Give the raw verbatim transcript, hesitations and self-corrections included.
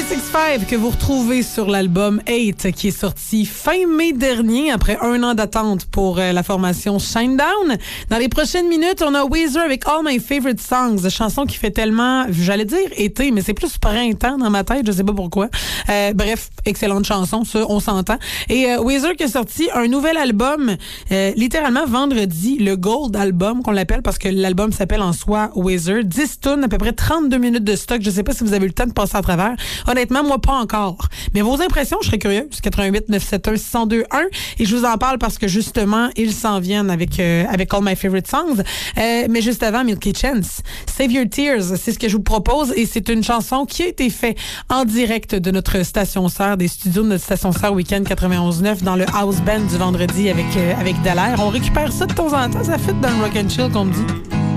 six five que vous retrouvez sur l'album eight qui est sorti fin mai dernier après un an d'attente pour euh, la formation Shinedown. Dans les prochaines minutes, on a Weezer avec All My Favorite Songs, chanson qui fait tellement, j'allais dire été, mais c'est plus printemps dans ma tête, je sais pas pourquoi. Euh, bref, excellente chanson, ça, on s'entend. Et euh, Weezer qui a sorti un nouvel album, euh, littéralement vendredi, le Gold Album qu'on l'appelle parce que l'album s'appelle en soi Weezer. dix tunes, à peu près trente-deux minutes de stock. Je sais pas si vous avez eu le temps de passer à travers. Honnêtement, moi, pas encore. Mais vos impressions, je serais curieuse. quatre-vingt-huit neuf cent soixante-et-un cent deux un. Et je vous en parle parce que justement, ils s'en viennent avec, euh, avec All My Favorite Songs. Euh, mais juste avant, Milky Chance, Save Your Tears, c'est ce que je vous propose. Et c'est une chanson qui a été faite en direct de notre station sœur, des studios de notre station sœur Week-end quatre-vingt-onze neuf dans le House Band du vendredi avec, euh, avec Dallaire. On récupère ça de temps en temps. Ça fit dans le rock and chill qu'on me dit.